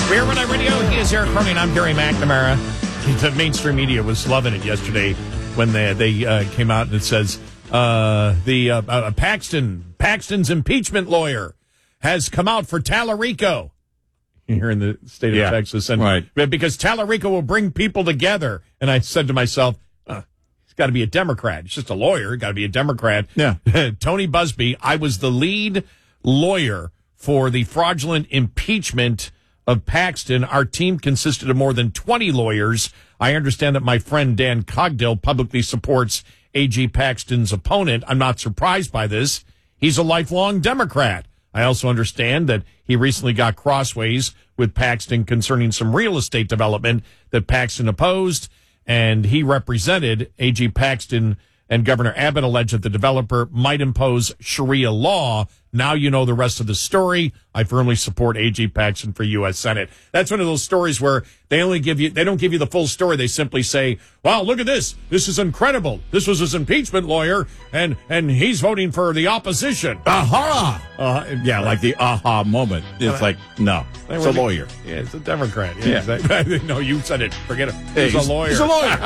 We're Red Eye Radio. He is Eric Cronin. I'm Gary McNamara. The mainstream media was loving it yesterday when they came out and it says Paxton's impeachment lawyer has come out for Tallarico here in the state of Texas, and right. because Tallarico will bring people together. And I said to myself, he's got to be a Democrat. He's just a lawyer. Got to be a Democrat. Yeah. Tony Busby. I was the lead lawyer for the fraudulent impeachment of Paxton. Our team consisted of more than 20 lawyers. I understand that my friend Dan Cogdill publicly supports A.G. Paxton's opponent. I'm not surprised by this. He's a lifelong Democrat. I also understand that he recently got crossways with Paxton concerning some real estate development that Paxton opposed, and he represented A.G. Paxton, and Governor Abbott alleged that the developer might impose Sharia law. Now you know the rest of the story. I firmly support A.G. Paxton for U.S. Senate. That's one of those stories where they don't give you the full story. They simply say, wow, look at this. This is incredible. This was his impeachment lawyer, and he's voting for the opposition. Aha! Like the aha moment. It's like, no, it's a lawyer. Yeah, it's a Democrat. Yeah. Exactly. No, you said it. Forget it. He's a lawyer. He's a lawyer.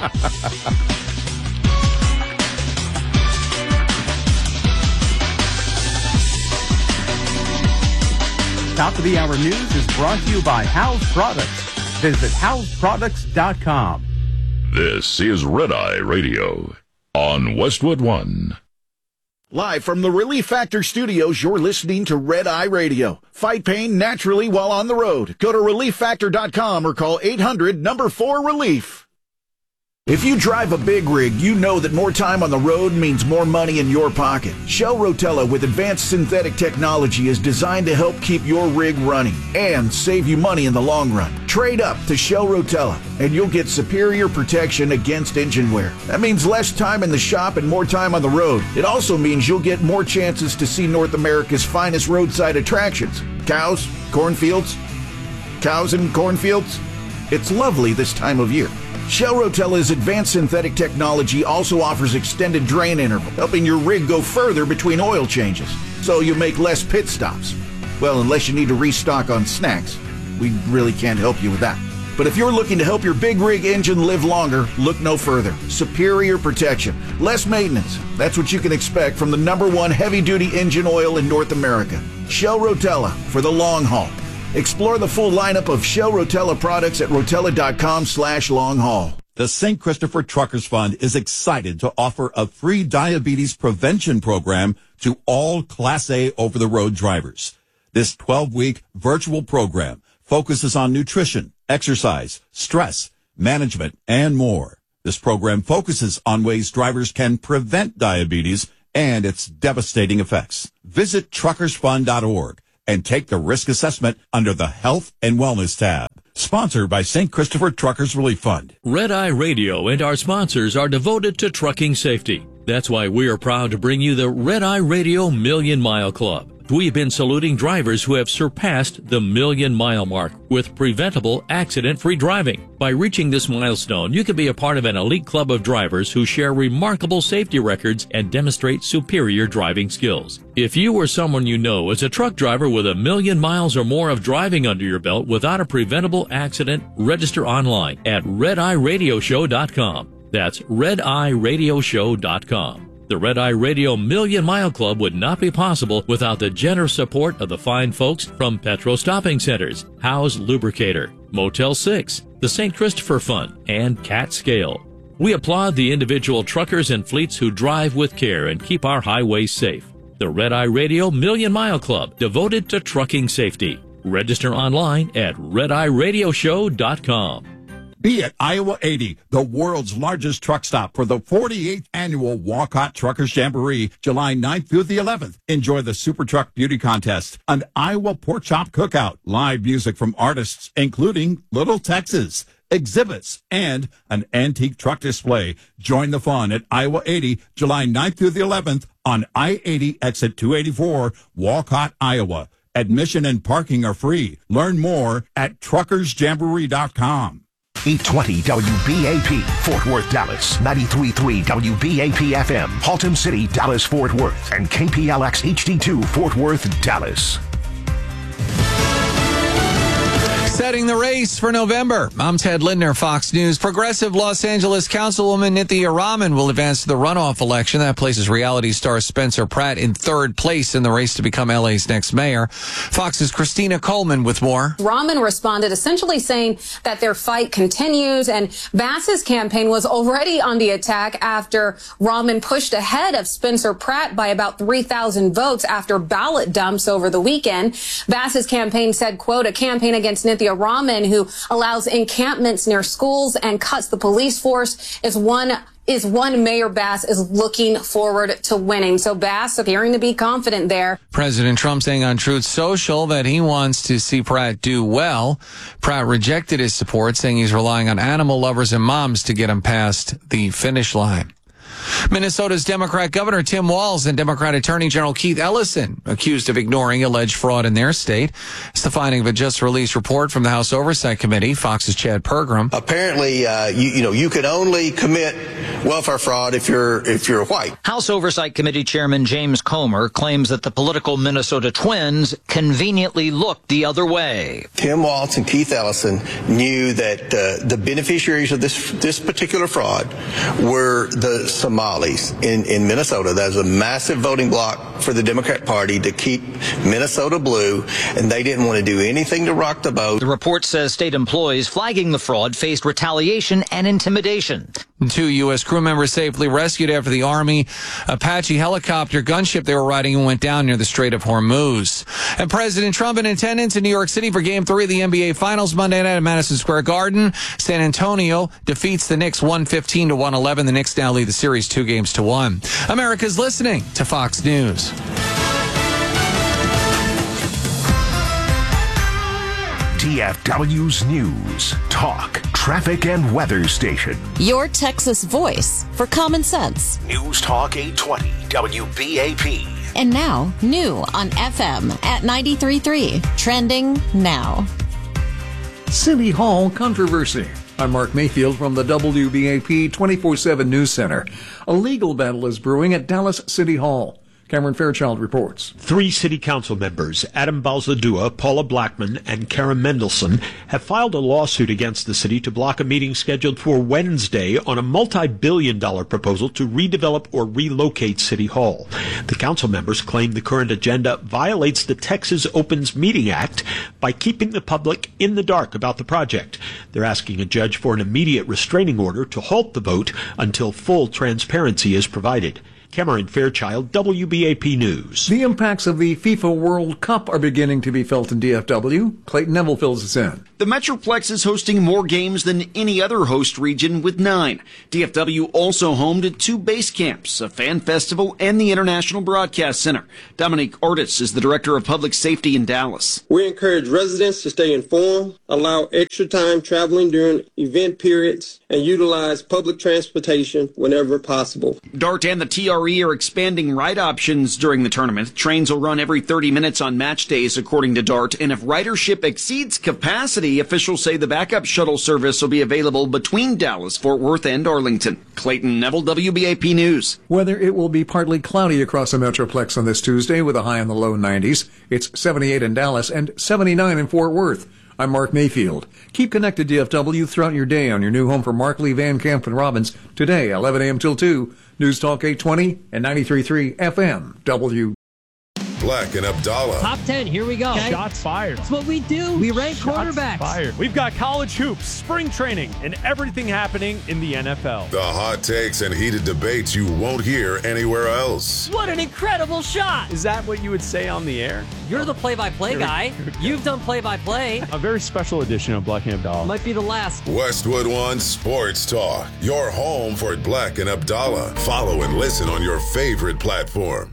Top of the Hour News is brought to you by House Products. Visit houseproducts.com. This is Red Eye Radio on Westwood One. Live from the Relief Factor Studios, you're listening to Red Eye Radio. Fight pain naturally while on the road. Go to relieffactor.com or call 800-4RELIEF. If you drive a big rig, you know that more time on the road means more money in your pocket. Shell Rotella with advanced synthetic technology is designed to help keep your rig running and save you money in the long run. Trade up to Shell Rotella and you'll get superior protection against engine wear. That means less time in the shop and more time on the road. It also means you'll get more chances to see North America's finest roadside attractions. Cows, cornfields, cows and cornfields. It's lovely this time of year. Shell Rotella's advanced synthetic technology also offers extended drain interval, helping your rig go further between oil changes, so you make less pit stops. Well, unless you need to restock on snacks. We really can't help you with that. But if you're looking to help your big rig engine live longer, look no further. Superior protection, less maintenance. That's what you can expect from the #1 heavy-duty engine oil in North America. Shell Rotella for the long haul. Explore the full lineup of Shell Rotella products at rotella.com/long-haul. The St. Christopher Truckers Fund is excited to offer a free diabetes prevention program to all Class A over-the-road drivers. This 12-week virtual program focuses on nutrition, exercise, stress, management, and more. This program focuses on ways drivers can prevent diabetes and its devastating effects. Visit truckersfund.org and take the risk assessment under the Health and Wellness tab. Sponsored by St. Christopher Truckers Relief Fund. Red Eye Radio and our sponsors are devoted to trucking safety. That's why we are proud to bring you the Red Eye Radio Million Mile Club. We've been saluting drivers who have surpassed the million-mile mark with preventable, accident-free driving. By reaching this milestone, you can be a part of an elite club of drivers who share remarkable safety records and demonstrate superior driving skills. If you or someone you know is a truck driver with 1 million miles or more of driving under your belt without a preventable accident, register online at redeyeradioshow.com. That's redeyeradioshow.com. The Red Eye Radio Million Mile Club would not be possible without the generous support of the fine folks from Petro Stopping Centers, Howe's Lubricator, Motel 6, the St. Christopher Fund, and Cat Scale. We applaud the individual truckers and fleets who drive with care and keep our highways safe. The Red Eye Radio Million Mile Club, devoted to trucking safety. Register online at redeyeradioshow.com. Be at Iowa 80, the world's largest truck stop for the 48th annual Walcott Truckers Jamboree, July 9th through the 11th. Enjoy the Super Truck Beauty Contest, an Iowa Pork Chop Cookout, live music from artists including Little Texas, exhibits, and an antique truck display. Join the fun at Iowa 80, July 9th through the 11th on I-80 exit 284, Walcott, Iowa. Admission and parking are free. Learn more at truckersjamboree.com. 820 WBAP, Fort Worth, Dallas. 93.3 WBAP FM, Haltom City, Dallas, Fort Worth. And KPLX HD2, Fort Worth, Dallas. setting the race for November. I'm Ted Lindner, Fox News. Progressive Los Angeles Councilwoman Nithya Raman will advance to the runoff election. That places reality star Spencer Pratt in third place in the race to become LA's next mayor. Fox's Christina Coleman with more. Raman responded essentially saying that their fight continues, and Bass's campaign was already on the attack after Raman pushed ahead of Spencer Pratt by about 3,000 votes after ballot dumps over the weekend. Bass's campaign said, quote, a campaign against Nithya Raman, who allows encampments near schools and cuts the police force, is one Mayor Bass is looking forward to winning. So Bass appearing to be confident there. President Trump saying on Truth Social that he wants to see Pratt do well. Pratt rejected his support, saying he's relying on animal lovers and moms to get him past the finish line. Minnesota's Democrat Governor Tim Walz and Democrat Attorney General Keith Ellison accused of ignoring alleged fraud in their state. It's the finding of a just-released report from the House Oversight Committee. Fox's Chad Pergram. Apparently, you can only commit welfare fraud if you're white. House Oversight Committee Chairman James Comer claims that the political Minnesota Twins conveniently looked the other way. Tim Walz and Keith Ellison knew that the beneficiaries of this particular fraud were the Somalis in Minnesota. That was a massive voting bloc for the Democrat Party to keep Minnesota blue, and they didn't want to do anything to rock the boat. The report says state employees flagging the fraud faced retaliation and intimidation. 2 U.S. crew members safely rescued after the Army Apache helicopter gunship they were riding went down near the Strait of Hormuz. And President Trump in attendance in New York City for Game 3 of the NBA Finals Monday night at Madison Square Garden. San Antonio defeats the Knicks 115-111. The Knicks now lead the series 2-1. America's listening to Fox News. DFW's News, Talk, Traffic, and Weather Station. Your Texas voice for common sense. News Talk 820, WBAP. And now, new on FM at 93.3. Trending now. City Hall controversy. I'm Mark Mayfield from the WBAP 24/7 News Center. A legal battle is brewing at Dallas City Hall. Cameron Fairchild reports. 3 city council members, Adam Balzadua, Paula Blackman, and Karen Mendelson, have filed a lawsuit against the city to block a meeting scheduled for Wednesday on a multi-billion-dollar proposal to redevelop or relocate City Hall. The council members claim the current agenda violates the Texas Opens Meeting Act by keeping the public in the dark about the project. They're asking a judge for an immediate restraining order to halt the vote until full transparency is provided. Cameron Fairchild, WBAP News. The impacts of the FIFA World Cup are beginning to be felt in DFW. Clayton Neville fills us in. The Metroplex is hosting more games than any other host region with 9. DFW also home to 2 base camps, a fan festival, and the International Broadcast Center. Dominique Ortiz is the Director of Public Safety in Dallas. We encourage residents to stay informed, allow extra time traveling during event periods, and utilize public transportation whenever possible. DART and the TRE are expanding ride options during the tournament. Trains will run every 30 minutes on match days, according to DART, and if ridership exceeds capacity, officials say the backup shuttle service will be available between Dallas, Fort Worth, and Arlington. Clayton Neville, WBAP News. Weather, it will be partly cloudy across the Metroplex on this Tuesday with a high in the low 90s. It's 78 in Dallas and 79 in Fort Worth. I'm Mark Mayfield. Keep connected DFW throughout your day on your new home for Markley, Van Camp, and Robbins. Today, 11 a.m. till 2. News Talk 820 and 93.3 FM. W. Black and Abdallah. Top 10, here we go. Okay. Shots fired. That's what we do. We rank quarterbacks. Fired. We've got college hoops, spring training, and everything happening in the NFL. The hot takes and heated debates you won't hear anywhere else. What an incredible shot. Is that what you would say on the air? You're the play-by-play guy. You've done play-by-play. A very special edition of Black and Abdallah. Might be the last. Westwood One Sports Talk. Your home for Black and Abdallah. Follow and listen on your favorite platform.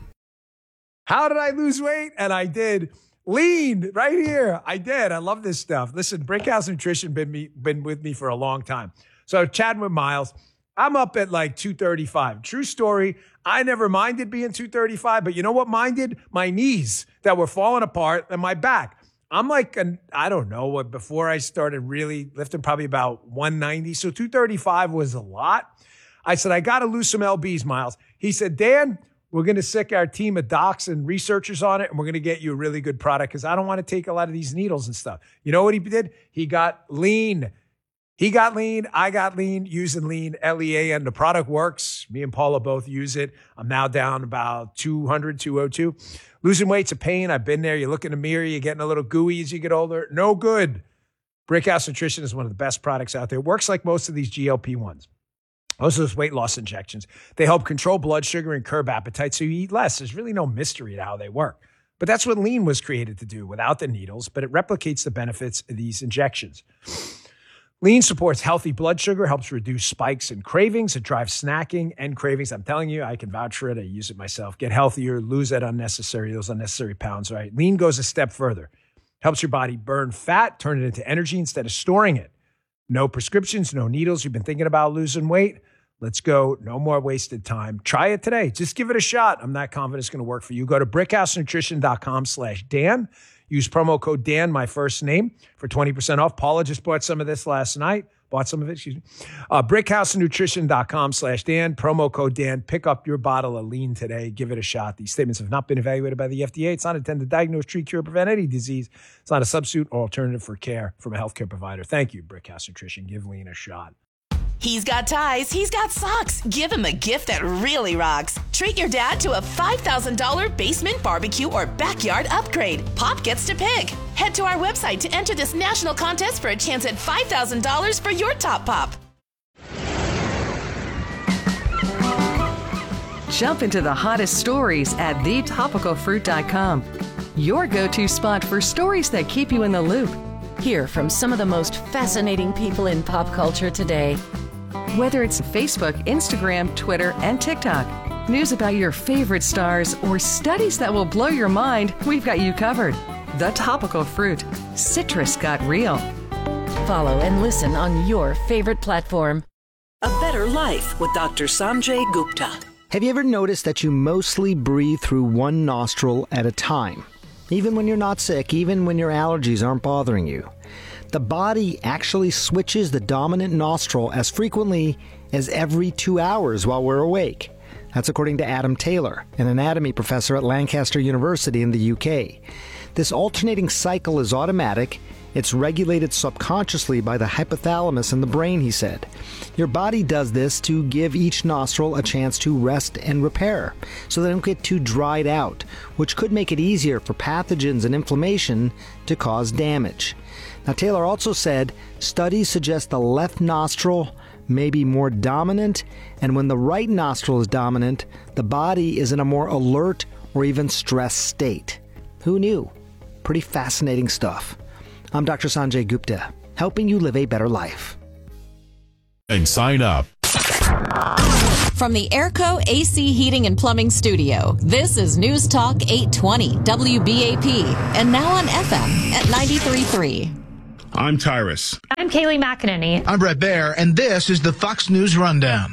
How did I lose weight? And I did. Lean right here. I did. I love this stuff. Listen, Brickhouse Nutrition been with me for a long time. So chatting with Miles, I'm up at like 235. True story. I never minded being 235, but you know what minded? My knees that were falling apart and my back. I'm like, I don't know, before I started really lifting, probably about 190. So 235 was a lot. I said, I got to lose some LBs, Miles. He said, Dan, We're going to sick our team of docs and researchers on it, and we're going to get you a really good product because I don't want to take a lot of these needles and stuff. You know what he did? He got lean. He got lean. I got lean using lean, LEAN. The product works. Me and Paula both use it. I'm now down about 200, 202. Losing weight's a pain. I've been there. You look in the mirror, you're getting a little gooey as you get older. No good. Brickhouse Nutrition is one of the best products out there. It works like most of these GLP-1s. Most of those weight loss injections. They help control blood sugar and curb appetite so you eat less. There's really no mystery to how they work. But that's what lean was created to do without the needles, but it replicates the benefits of these injections. Lean supports healthy blood sugar, helps reduce spikes and cravings. It drives snacking and cravings. I'm telling you, I can vouch for it. I use it myself. Get healthier, lose those unnecessary pounds, right? Lean goes a step further. Helps your body burn fat, turn it into energy instead of storing it. No prescriptions, no needles. You've been thinking about losing weight? Let's go. No more wasted time. Try it today. Just give it a shot. I'm not confident it's going to work for you. Go to brickhousenutrition.com/Dan. Use promo code Dan, my first name, for 20% off. Paula just bought some of this last night. Brickhousenutrition.com/Dan. Promo code Dan. Pick up your bottle of lean today. Give it a shot. These statements have not been evaluated by the FDA. It's not intended to diagnose, treat, cure, prevent any disease. It's not a substitute or alternative for care from a healthcare provider. Thank you, Brickhouse Nutrition. Give lean a shot. He's got ties, he's got socks. Give him a gift that really rocks. Treat your dad to a $5,000 basement barbecue or backyard upgrade. Pop gets to pick. Head to our website to enter this national contest for a chance at $5,000 for your top pop. Jump into the hottest stories at thetopicalfruit.com. Your go-to spot for stories that keep you in the loop. Hear from some of the most fascinating people in pop culture today. Whether it's Facebook, Instagram, Twitter, and TikTok, news about your favorite stars, or studies that will blow your mind, we've got you covered. The Topical Fruit. Citrus got real. Follow and listen on your favorite platform. A Better Life with Dr. Sanjay Gupta. Have you ever noticed that you mostly breathe through one nostril at a time? Even when you're not sick, even when your allergies aren't bothering you. The body actually switches the dominant nostril as frequently as every 2 hours while we're awake. That's according to Adam Taylor, an anatomy professor at Lancaster University in the UK. This alternating cycle is automatic. It's regulated subconsciously by the hypothalamus in the brain, he said. Your body does this to give each nostril a chance to rest and repair, so they don't get too dried out, which could make it easier for pathogens and inflammation to cause damage. Now, Taylor also said studies suggest the left nostril may be more dominant, and when the right nostril is dominant, the body is in a more alert or even stressed state. Who knew? Pretty fascinating stuff. I'm Dr. Sanjay Gupta, helping you live a better life. And sign up. From the Airco AC Heating and Plumbing Studio, this is News Talk 820 WBAP, and now on FM at 93.3. I'm Tyrus. I'm Kaylee McEnany. I'm Brett Baer, and this is the Fox News Rundown.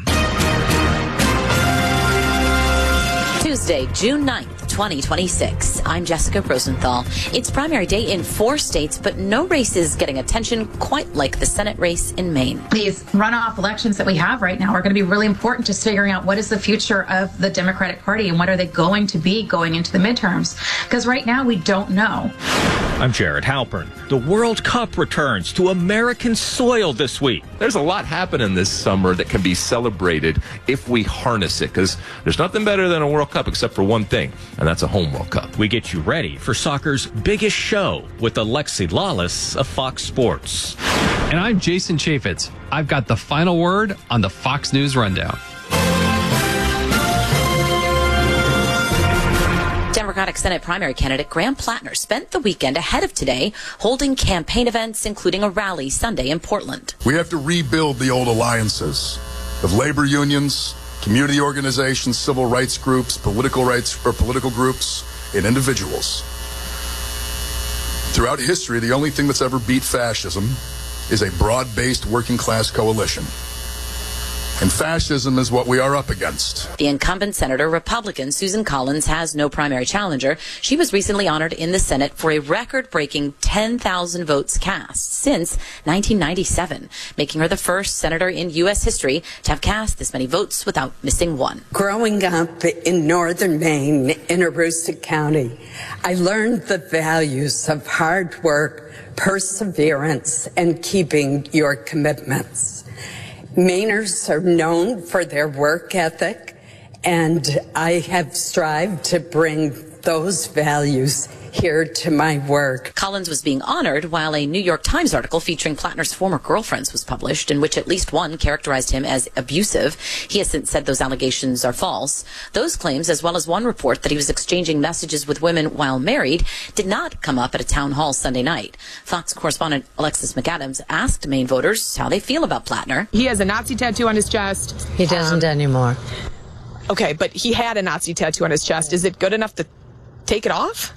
Tuesday, June 9th. 2026. I'm Jessica Rosenthal. It's primary day in 4 states, but no race is getting attention quite like the Senate race in Maine. These runoff elections that we have right now are going to be really important to figuring out what is the future of the Democratic Party and what are they going to be going into the midterms. Because right now we don't know. I'm Jared Halpern. The World Cup returns to American soil this week. There's a lot happening this summer that can be celebrated if we harness it, because there's nothing better than a World Cup except for one thing, and that's a home World Cup. We get you ready for soccer's biggest show with Alexi Lawless of Fox Sports. And I'm Jason Chaffetz. I've got the final word on the Fox News Rundown. Democratic Senate primary candidate Graham Plattner spent the weekend ahead of today holding campaign events, including a rally Sunday in Portland. We have to rebuild the old alliances of labor unions, community organizations, civil rights groups, political groups, and individuals. Throughout history, the only thing that's ever beat fascism is a broad-based working-class coalition. And fascism is what we are up against. The incumbent Senator, Republican Susan Collins, has no primary challenger. She was recently honored in the Senate for a record-breaking 10,000 votes cast, since 1997, making her the first senator in U.S. history to have cast this many votes without missing one. Growing up in northern Maine, in Aroostook County, I learned the values of hard work, perseverance, and keeping your commitments. Mainers are known for their work ethic, and I have strived to bring those values here to my work. Collins was being honored while a New York Times article featuring Plattner's former girlfriends was published, in which at least one characterized him as abusive. He has since said those allegations are false. Those claims, as well as one report that he was exchanging messages with women while married, did not come up at a town hall Sunday night. Fox correspondent Alexis McAdams asked Maine voters how they feel about Plattner. He has a Nazi tattoo on his chest. He doesn't anymore. Okay, but he had a Nazi tattoo on his chest. Is it good enough to take it off?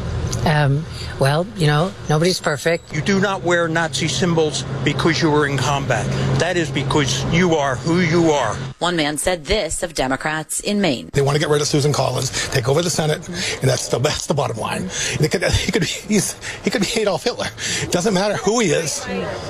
Well, you know, nobody's perfect. You do not wear Nazi symbols because you were in combat. That is because you are who you are. One man said this of Democrats in Maine. They want to get rid of Susan Collins, take over the Senate, and that's the bottom line. He could be Adolf Hitler. It doesn't matter who he is.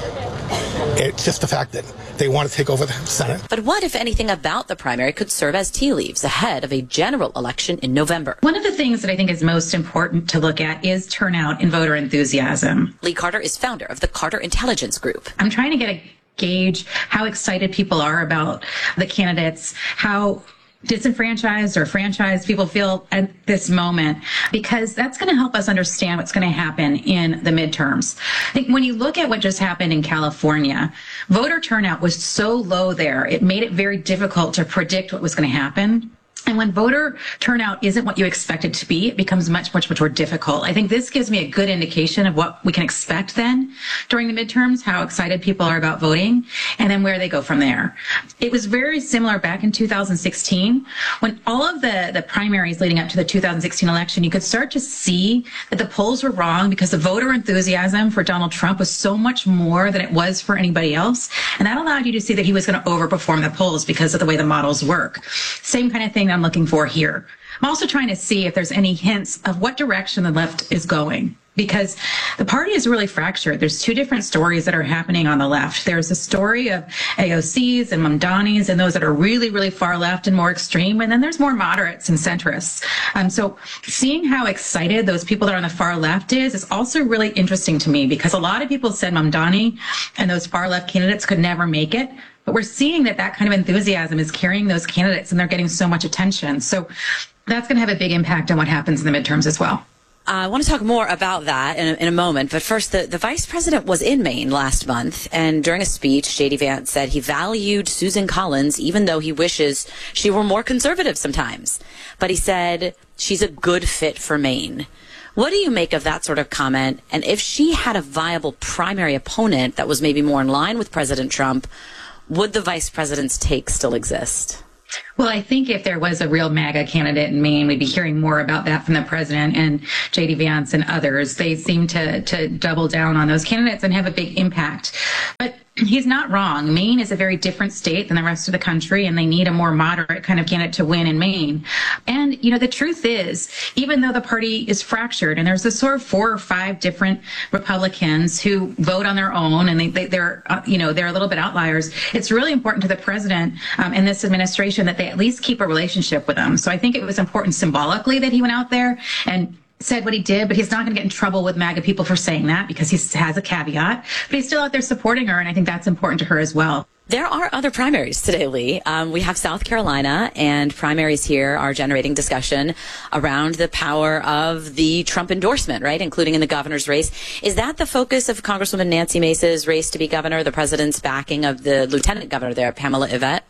It's just the fact that they want to take over the Senate. But what, if anything, about the primary could serve as tea leaves ahead of a general election in November? One of the things that I think is most important to look at is turnout and voter enthusiasm. Lee Carter is founder of the Carter Intelligence Group. I'm trying to get a gauge how excited people are about the candidates, how disenfranchised or franchised people feel at this moment, because that's going to help us understand what's going to happen in the midterms. I think when you look at what just happened in California, voter turnout was so low there, it made it very difficult to predict what was going to happen. And when voter turnout isn't what you expect it to be, it becomes much more difficult. I think this gives me a good indication of what we can expect then during the midterms, how excited people are about voting, and then where they go from there. It was very similar back in 2016 when all of the primaries leading up to the 2016 election, you could start to see that the polls were wrong because the voter enthusiasm for Donald Trump was so much more than it was for anybody else. And that allowed you to see that he was going to overperform the polls because of the way the models work. Same kind of thing I'm looking for here. I'm also trying to see if there's any hints of what direction the left is going, because the party is really fractured. There's two different stories that are happening on the left. There's a story of AOCs and Mamdanis and those that are really, really far left and more extreme. And then there's more moderates and centrists. So seeing how excited those people that are on the far left is also really interesting to me, because a lot of people said Mamdani and those far left candidates could never make it. But we're seeing that kind of enthusiasm is carrying those candidates and they're getting so much attention. So that's going to have a big impact on what happens in the midterms as well. I want to talk more about that in a moment. But first, the vice president was in Maine last month. And during a speech, J.D. Vance said he valued Susan Collins, even though he wishes she were more conservative sometimes. But he said she's a good fit for Maine. What do you make of that sort of comment? And if she had a viable primary opponent that was maybe more in line with President Trump, would the vice president's take still exist? Well, I think if there was a real MAGA candidate in Maine, we'd be hearing more about that from the president and J.D. Vance and others. They seem to double down on those candidates and have a big impact. But he's not wrong. Maine is a very different state than the rest of the country, and they need a more moderate kind of candidate to win in Maine. And, you know, the truth is, even though the party is fractured, and there's this sort of 4 or 5 different Republicans who vote on their own, and they're a little bit outliers, it's really important to the president and this administration that they at least keep a relationship with them. So I think it was important symbolically that he went out there and said what he did, but he's not going to get in trouble with MAGA people for saying that because he has a caveat. But he's still out there supporting her, and I think that's important to her as well. There are other primaries today, Lee. We have South Carolina, and primaries here are generating discussion around the power of the Trump endorsement, right, including in the governor's race. Is that the focus of Congresswoman Nancy Mace's race to be governor, the president's backing of the lieutenant governor there, Pamela Yvette?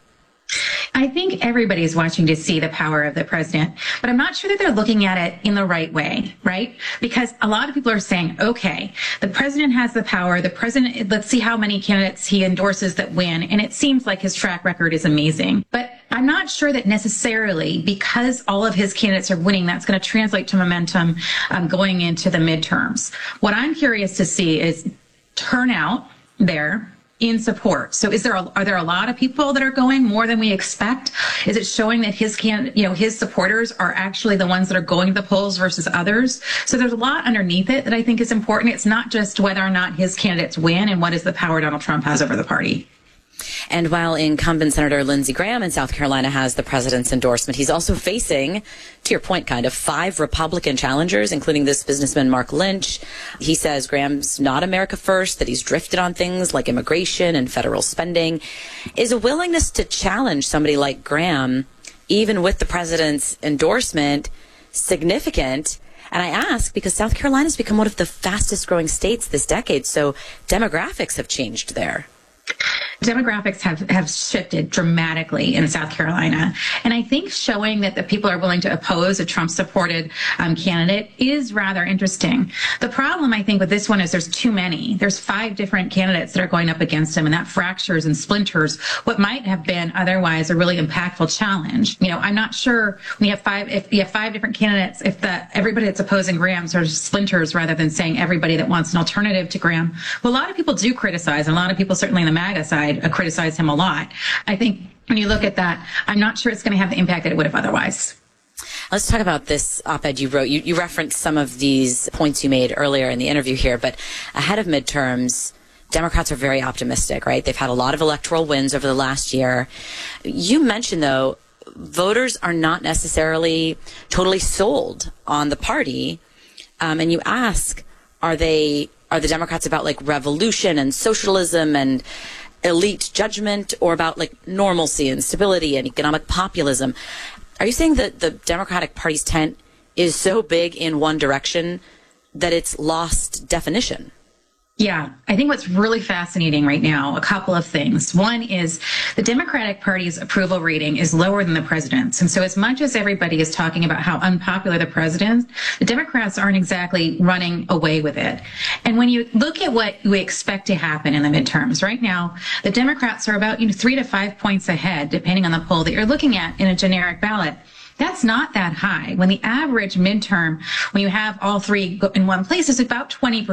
I think everybody's watching to see the power of the president, but I'm not sure that they're looking at it in the right way, right? Because a lot of people are saying, okay, the president has the power. The president, let's see how many candidates he endorses that win. And it seems like his track record is amazing. But I'm not sure that necessarily because all of his candidates are winning, that's going to translate to momentum going into the midterms. What I'm curious to see is turnout there in support. So are there a lot of people that are going, more than we expect? Is it showing that his supporters are actually the ones that are going to the polls versus others? So there's a lot underneath it that I think is important. It's not just whether or not his candidates win and what is the power Donald Trump has over the party. And while incumbent Senator Lindsey Graham in South Carolina has the president's endorsement, he's also facing, to your point, 5 Republican challengers, including this businessman, Mark Lynch. He says Graham's not America first, that he's drifted on things like immigration and federal spending. Is a willingness to challenge somebody like Graham, even with the president's endorsement, significant? And I ask because South Carolina has become one of the fastest growing states this decade, so demographics have changed there. Demographics have shifted dramatically in South Carolina. And I think showing that the people are willing to oppose a Trump-supported candidate is rather interesting. The problem, I think, with this one is there's too many. There's 5 different candidates that are going up against him, and that fractures and splinters what might have been otherwise a really impactful challenge. I'm not sure when you have 5, if you have 5 different candidates, if everybody that's opposing Graham sort of splinters rather than saying everybody that wants an alternative to Graham. Well, a lot of people do criticize, and a lot of people, certainly in the MAGA side, criticize him a lot. I think when you look at that, I'm not sure it's going to have the impact that it would have otherwise. Let's talk about this op-ed you wrote. You referenced some of these points you made earlier in the interview here, but ahead of midterms, Democrats are very optimistic, right? They've had a lot of electoral wins over the last year. You mentioned, though, voters are not necessarily totally sold on the party. And you ask, are the Democrats about revolution and socialism and elite judgment, or about normalcy and stability and economic populism? Are you saying that the Democratic Party's tent is so big in one direction that it's lost definition? Yeah, I think what's really fascinating right now, a couple of things. One is the Democratic Party's approval rating is lower than the president's. And so as much as everybody is talking about how unpopular the president, the Democrats aren't exactly running away with it. And when you look at what we expect to happen in the midterms, right now, the Democrats are about 3 to 5 points ahead, depending on the poll that you're looking at in a generic ballot. That's not that high. When the average midterm, when you have all 3 in one place, is about 20%,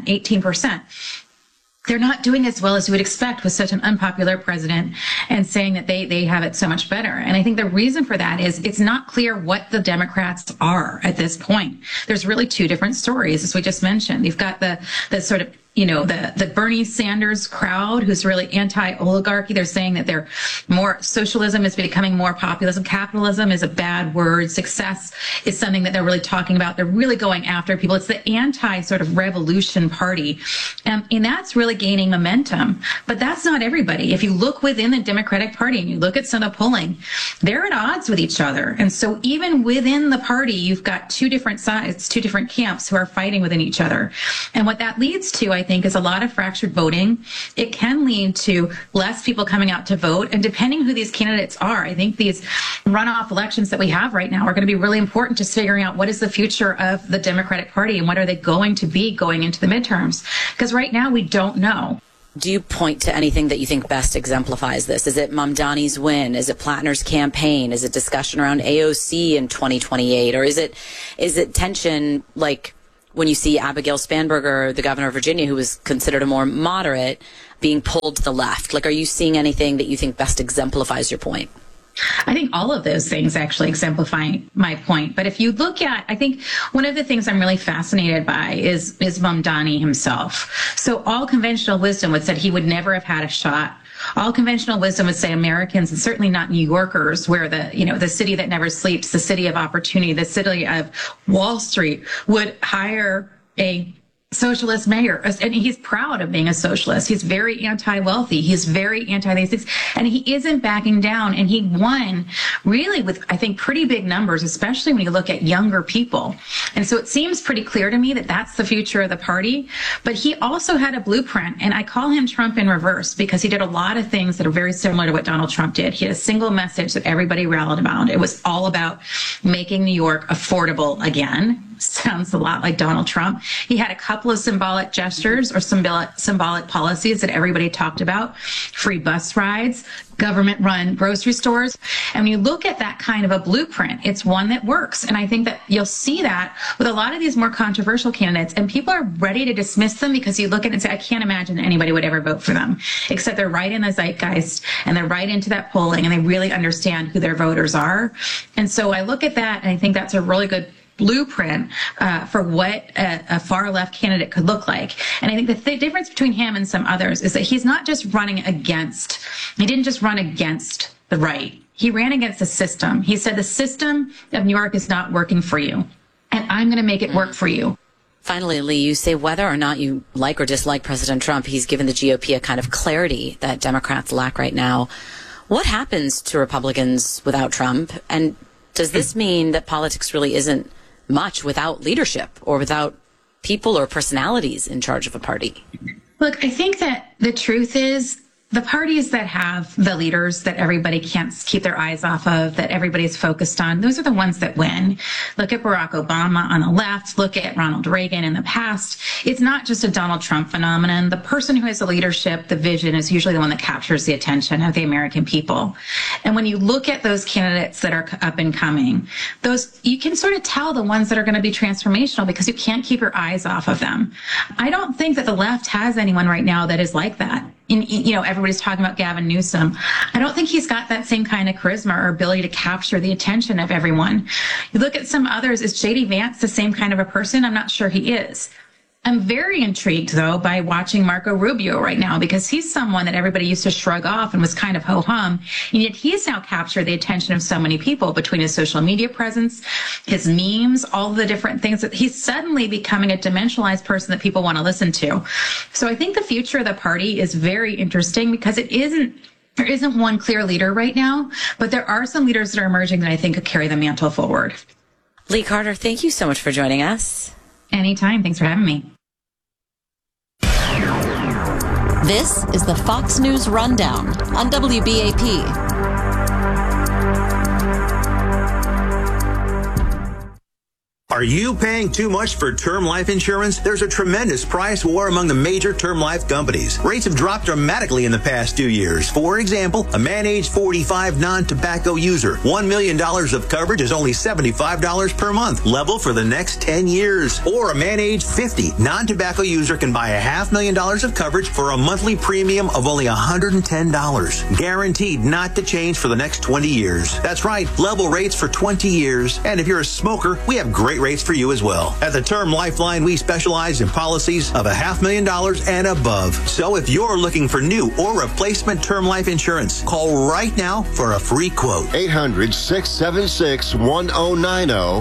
18%. They're not doing as well as you would expect with such an unpopular president and saying that they have it so much better. And I think the reason for that is it's not clear what the Democrats are at this point. There's really 2 different stories, as we just mentioned. You've got the sort of the Bernie Sanders crowd who's really anti-oligarchy. They're saying that they're more socialism is becoming more populism. Capitalism is a bad word. Success is something that they're really talking about. They're really going after people. It's the anti sort of revolution party. And that's really gaining momentum. But that's not everybody. If you look within the Democratic Party and you look at some of the polling, they're at odds with each other. And so even within the party, you've got 2 different sides, 2 different camps who are fighting within each other. And what that leads to, I think, is a lot of fractured voting. It can lead to less people coming out to vote. And depending who these candidates are, I think these runoff elections that we have right now are going to be really important to figuring out what is the future of the Democratic Party and what are they going to be going into the midterms. Because right now we don't know. Do you point to anything that you think best exemplifies this? Is it Mamdani's win? Is it Plattner's campaign? Is it discussion around AOC in 2028? Or is it tension when you see Abigail Spanberger, the governor of Virginia, who was considered a more moderate, being pulled to the left? Are you seeing anything that you think best exemplifies your point? I think all of those things actually exemplify my point. But if you look at, I think one of the things I'm really fascinated by is Mamdani himself. So all conventional wisdom would say he would never have had a shot. All conventional wisdom would say Americans, and certainly not New Yorkers, where the city that never sleeps, the city of opportunity, the city of Wall Street, would hire a socialist mayor. And he's proud of being a socialist. He's very anti-wealthy. He's very anti these things. And he isn't backing down. And he won really with, I think, pretty big numbers, especially when you look at younger people. And so it seems pretty clear to me that that's the future of the party. But he also had a blueprint. And I call him Trump in reverse because he did a lot of things that are very similar to what Donald Trump did. He had a single message that everybody rallied around. It was all about making New York affordable again. sounds a lot like Donald Trump. He had a couple of symbolic gestures or symbolic policies that everybody talked about. Free bus rides, government-run grocery stores. And when you look at that kind of a blueprint, it's one that works. And I think that you'll see that with a lot of these more controversial candidates. And people are ready to dismiss them because you look at it and say, I can't imagine anybody would ever vote for them. Except they're right in the zeitgeist and they're right into that polling and they really understand who their voters are. And so I look at that and I think that's a really good blueprint for what a far left candidate could look like. And I think the difference between him and some others is that he didn't just run against the right. He ran against the system. He said the system of New York is not working for you, and I'm going to make it work for you. Finally, Lee, you say whether or not you like or dislike President Trump, he's given the GOP a kind of clarity that Democrats lack right now. What happens to Republicans without Trump? And does this mean that politics really isn't much without leadership or without people or personalities in charge of a party? Look, I think that the truth is the parties that have the leaders that everybody can't keep their eyes off of, that everybody's focused on, those are the ones that win. Look at Barack Obama on the left. Look at Ronald Reagan in the past. It's not just a Donald Trump phenomenon. The person who has the leadership, the vision, is usually the one that captures the attention of the American people. And when you look at those candidates that are up and coming, those, you can sort of tell the ones that are going to be transformational because you can't keep your eyes off of them. I don't think that the left has anyone right now that is like that. Everybody's talking about Gavin Newsom. I don't think he's got that same kind of charisma or ability to capture the attention of everyone. You look at some others, is J.D. Vance the same kind of a person? I'm not sure he is. I'm very intrigued, though, by watching Marco Rubio right now because he's someone that everybody used to shrug off and was kind of ho-hum. And yet he's now captured the attention of so many people between his social media presence, his memes, all the different things that he's suddenly becoming a dimensionalized person that people want to listen to. So I think the future of the party is very interesting because there isn't one clear leader right now, but there are some leaders that are emerging that I think could carry the mantle forward. Lee Carter, thank you so much for joining us. Anytime. Thanks for having me. This is the Fox News Rundown on WBAP. Are you paying too much for term life insurance? There's a tremendous price war among the major term life companies. Rates have dropped dramatically in the past 2 years. For example, a man age 45 non-tobacco user, $1 million of coverage is only $75 per month, level for the next 10 years. Or a man age 50 non-tobacco user can buy $500,000 of coverage for a monthly premium of only $110, guaranteed not to change for the next 20 years. That's right, level rates for 20 years. And if you're a smoker, we have great rates for you as well. At the Term Lifeline, we specialize in policies of $500,000 and above. So if you're looking for new or replacement term life insurance, call right now for a free quote. 800-676-1090.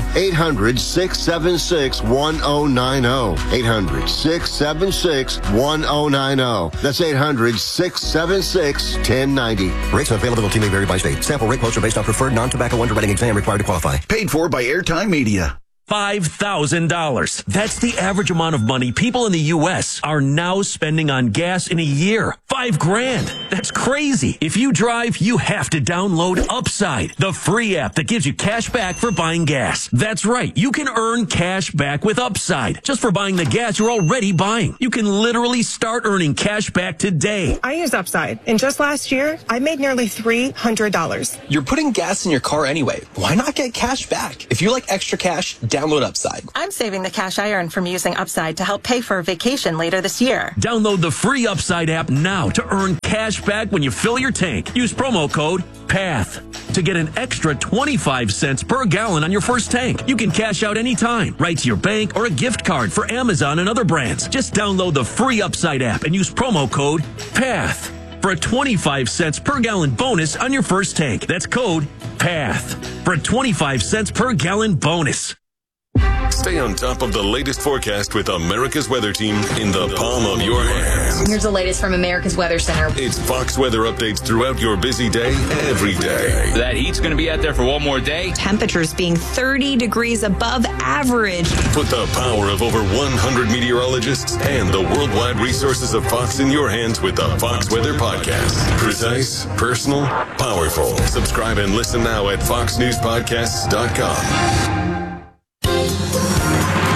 800-676-1090. 800-676-1090. That's 800-676-1090. Rates and availability may vary by state. Sample rate quotes are based on preferred non-tobacco underwriting exam required to qualify. Paid for by Airtime Media. $5,000. That's the average amount of money people in the U.S. are now spending on gas in a year. $5,000. That's crazy. If you drive, you have to download Upside, the free app that gives you cash back for buying gas. That's right. You can earn cash back with Upside just for buying the gas you're already buying. You can literally start earning cash back today. I use Upside, and just last year, I made nearly $300. You're putting gas in your car anyway. Why not get cash back? If you like extra cash, download Upside. I'm saving the cash I earn from using Upside to help pay for a vacation later this year. Download the free Upside app now to earn cash back when you fill your tank. Use promo code PATH to get an extra 25 cents per gallon on your first tank. You can cash out anytime, right to your bank or a gift card for Amazon and other brands. Just download the free Upside app and use promo code PATH for a 25 cents per gallon bonus on your first tank. That's code PATH for a 25 cents per gallon bonus. Stay on top of the latest forecast with America's Weather Team in the palm of your hands. Here's the latest from America's Weather Center. It's Fox weather updates throughout your busy day, every day. That heat's going to be out there for one more day. Temperatures being 30 degrees above average. Put the power of over 100 meteorologists and the worldwide resources of Fox in your hands with the Fox Weather Podcast. Precise, personal, powerful. Subscribe and listen now at foxnewspodcasts.com.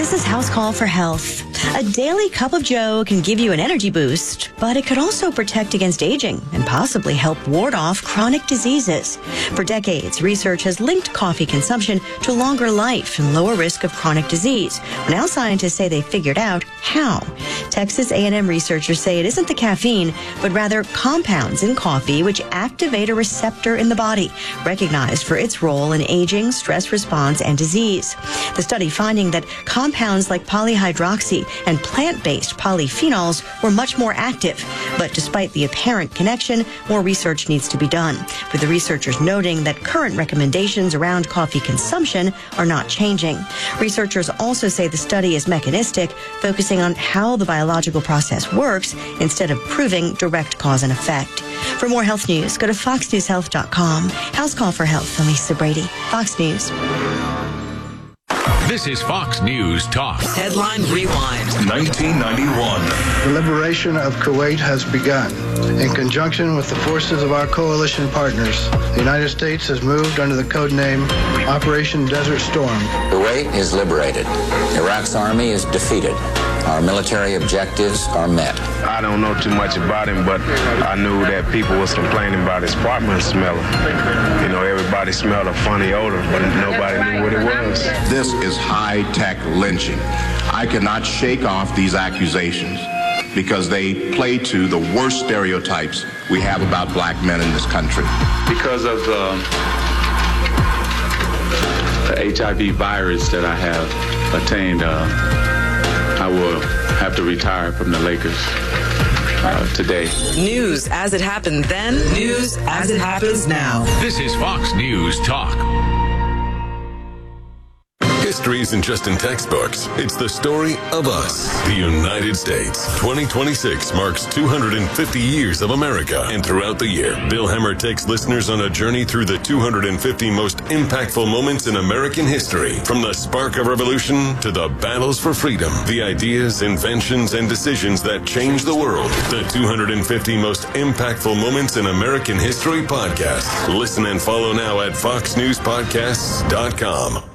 This is House Call for Health. A daily cup of Joe can give you an energy boost, but it could also protect against aging and possibly help ward off chronic diseases. For decades, research has linked coffee consumption to longer life and lower risk of chronic disease. Now scientists say they figured out how. Texas A&M researchers say it isn't the caffeine, but rather compounds in coffee which activate a receptor in the body, recognized for its role in aging, stress response, and disease. The study finding that compounds like polyhydroxy and plant-based polyphenols were much more active. But despite the apparent connection, more research needs to be done, with the researchers noting that current recommendations around coffee consumption are not changing. Researchers also say the study is mechanistic, focusing on how the biological process works instead of proving direct cause and effect. For more health news, go to foxnewshealth.com. House Call for Health, I'm Lisa Brady, Fox News. This is Fox News Talk. Headline Rewind. 1991. The liberation of Kuwait has begun. In conjunction with the forces of our coalition partners, the United States has moved under the code name Operation Desert Storm. Kuwait is liberated. Iraq's army is defeated. Our military objectives are met. I don't know too much about him, but I knew that people was complaining about his apartment smelling. You know, everybody smelled a funny odor, but nobody knew what it was. This is high-tech lynching. I cannot shake off these accusations because they play to the worst stereotypes we have about black men in this country. Because of the HIV virus that I have attained, I will have to retire from the Lakers today. News as it happened then, news as it happens now. This is Fox News Talk. History isn't just in textbooks. It's the story of us, the United States. 2026 marks 250 years of America. And throughout the year, Bill Hemmer takes listeners on a journey through the 250 most impactful moments in American history. From the spark of revolution to the battles for freedom, the ideas, inventions, and decisions that changed the world. The 250 most impactful moments in American history podcast. Listen and follow now at foxnewspodcasts.com.